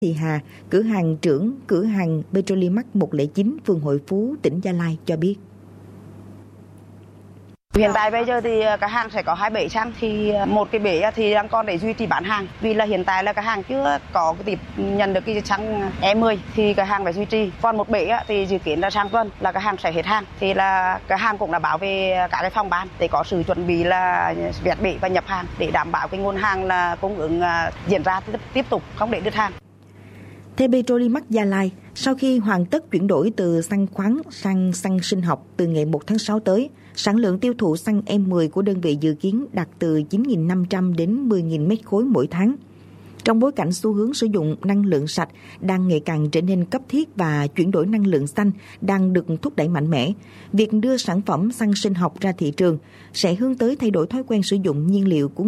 Thị Hà, cửa hàng trưởng cửa hàng Petrolimax 109 phường Hội Phú, tỉnh Gia Lai cho biết. Hiện tại bây giờ thì cả hàng sẽ có 2 bể xăng, thì một cái bể thì đang còn để duy trì bán hàng, vì là hiện tại là cả hàng chưa có cái tiếp nhận được cái xăng E10 thì cả hàng phải duy trì. Còn một bể thì dự kiến là sang tuần là cả hàng sẽ hết hàng, thì là cả hàng cũng đã báo về cả cái phòng ban để có sự chuẩn bị là vét bể và nhập hàng để đảm bảo cái nguồn hàng là cung ứng diễn ra tiếp tục, không để đứt hàng. Theo Petrolimax Gia Lai, sau khi hoàn tất chuyển đổi từ xăng khoáng sang xăng sinh học từ ngày 1 tháng 6 tới, sản lượng tiêu thụ xăng E10 của đơn vị dự kiến đạt từ 9.500 đến 10.000 mét khối mỗi tháng. Trong bối cảnh xu hướng sử dụng năng lượng sạch đang ngày càng trở nên cấp thiết và chuyển đổi năng lượng xanh đang được thúc đẩy mạnh mẽ, việc đưa sản phẩm xăng sinh học ra thị trường sẽ hướng tới thay đổi thói quen sử dụng nhiên liệu của